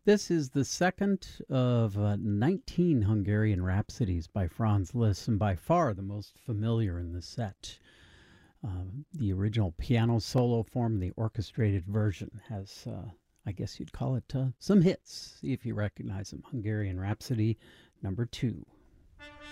This is the second of 19 Hungarian Rhapsodies by Franz Liszt, and by far the most familiar in the set. The original piano solo form, the orchestrated version, has, I guess you'd call it, some hits. See if you recognize them. Hungarian Rhapsody number 2.